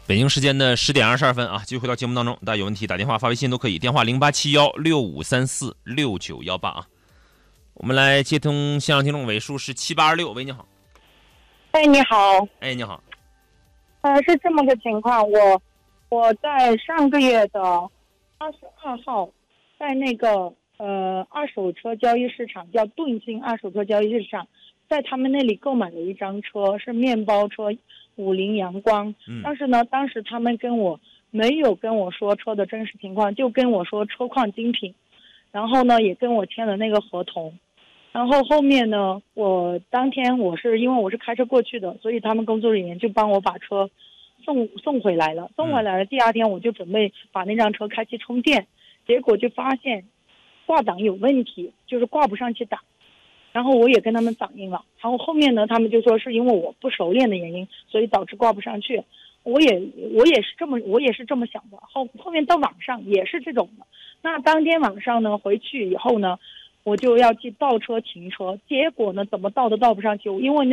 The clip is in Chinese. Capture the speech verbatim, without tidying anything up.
北京时间的十点二十二分啊，继续回到节目当中，大家有问题打电话发微信都可以，电话零八七幺六五三四六九幺八啊。我们来接通线上听众尾数是七八二六，喂，你好。 哎，你好。 哎，你好。 呃，是这么个情况，我我在上个月的二十二号，在那个呃二手车交易市场叫顿星二手车交易市场，在他们那里购买了一张车，是面包车五菱阳光。 嗯。 但是呢，当时他们跟我没有跟我说车的真实情况，就跟我说车况精品，然后呢也跟我签了那个合同。然后后面呢，我当天我是因为我是开车过去的，所以他们工作人员就帮我把车送送回来了。送回来了，第二天我就准备把那辆车开去充电，结果就发现挂档有问题，就是挂不上去档。然后我也跟他们反映了，然后后面呢，他们就说是因为我不熟练的原因，所以导致挂不上去。我也我也是这么我也是这么想的。后后面到晚上也是这种的。那当天晚上呢，回去以后呢，我就要去倒车停车，结果呢，怎么倒都倒不上去，因为那